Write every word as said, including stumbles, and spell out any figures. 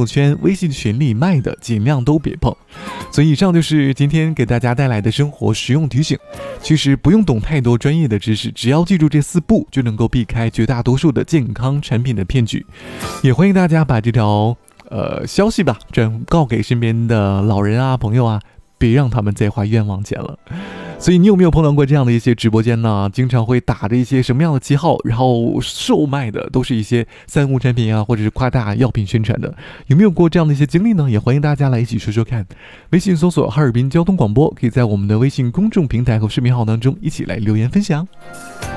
友圈、微信群里卖的尽量都别碰。所以以上就是今天给大家带来的生活实用提醒。其实不用懂太多专业的知识，只要记住这四步，就能够避开绝大多数的健康产品的骗局。也欢迎大家把这条呃消息吧转告给身边的老人啊、朋友啊，别让他们再花冤枉钱了。所以你有没有碰到过这样的一些直播间呢？经常会打着一些什么样的旗号，然后售卖的都是一些三无产品啊，或者是夸大药品宣传的，有没有过这样的一些经历呢？也欢迎大家来一起说说看。微信搜索哈尔滨交通广播，可以在我们的微信公众平台和视频号当中一起来留言分享。